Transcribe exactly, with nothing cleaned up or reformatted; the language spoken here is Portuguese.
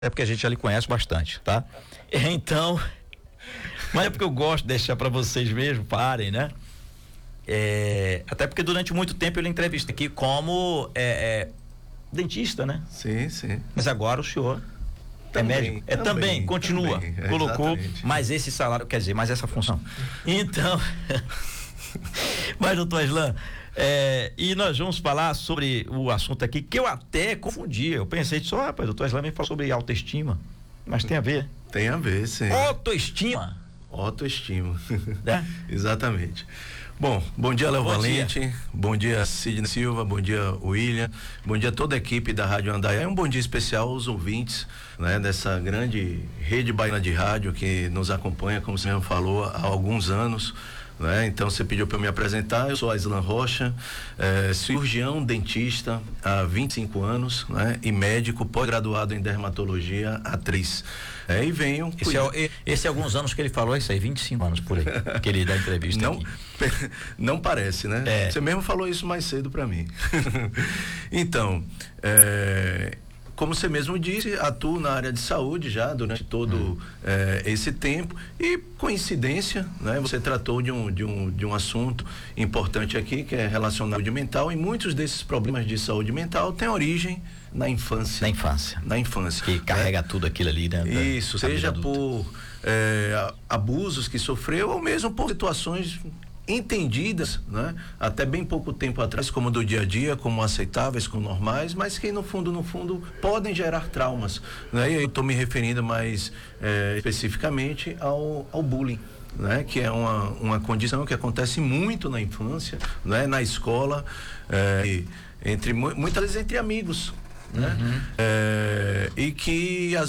É porque a gente já lhe conhece bastante, tá? Então, mas é porque eu gosto de deixar para vocês mesmo, parem, né? É, até porque durante muito tempo eu lhe entrevistei aqui como é, é, dentista, né? Sim, sim. Mas agora o senhor também, é médico. É também, também continua, também, colocou mais esse salário, quer dizer, mais essa função. Então, mas doutor Aslan, É, e nós vamos falar sobre o assunto aqui que eu até confundi. Eu pensei só, rapaz, o doutor Aslan me falou sobre autoestima, mas tem a ver. Tem a ver, sim. Autoestima. Autoestima. É? Exatamente. Bom, bom dia, Léo Valente. Dia. Bom dia, Sidney Silva. Bom dia, William. Bom dia a toda a equipe da Rádio Andaiá. Um bom dia especial aos ouvintes, né, dessa grande rede baiana de rádio que nos acompanha, como você mesmo falou, há alguns anos. Né? Então você pediu para eu me apresentar. Eu sou Aslan Rocha, é, cirurgião dentista há vinte e cinco anos, né? E médico pós-graduado em dermatologia, atriz. É, e venho. Esse é, esse é alguns anos que ele falou, isso aí, vinte e cinco anos por aí, que ele dá entrevista. Não, aqui. Não parece, né? É. Você mesmo falou isso mais cedo para mim. Então, é, como você mesmo disse, atuo na área de saúde já durante todo hum. eh, esse tempo e coincidência, né? Você tratou de um, de, um, de um assunto importante aqui que é relacionado à saúde mental, e muitos desses problemas de saúde mental têm origem na infância. Na infância. Na infância. Que carrega é. tudo aquilo ali, né? Isso, seja por eh, abusos que sofreu ou mesmo por situações entendidas, né? Até bem pouco tempo atrás, como do dia a dia, como aceitáveis, como normais, mas que no fundo, no fundo, podem gerar traumas, né? E eu estou me referindo mais eh, especificamente ao, ao bullying, né? Que é uma, uma condição que acontece muito na infância, né? Na escola, eh, entre, muitas vezes entre amigos, né? Uhum. É, e que às